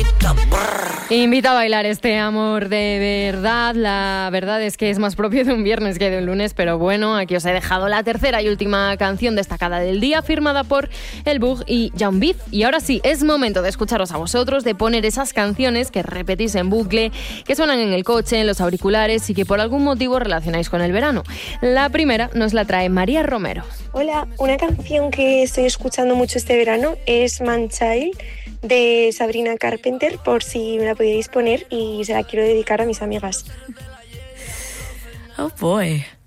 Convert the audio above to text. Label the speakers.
Speaker 1: Invita a bailar este amor de verdad. La verdad es que es más propio de un viernes que de un lunes, pero bueno, aquí os he dejado la tercera y última canción destacada del día, firmada por El Bug y John Beef. Y ahora sí, es momento de escucharos a vosotros, de poner esas canciones que repetís en bucle, que suenan en el coche, en los auriculares y que por algún motivo relacionáis con el verano. La primera nos la trae María Romero.
Speaker 2: Hola, una canción que estoy escuchando mucho este verano es Man Child de Sabrina Carpenter, por si me la pudierais poner, y se la quiero dedicar a mis amigas.
Speaker 3: Oh boy.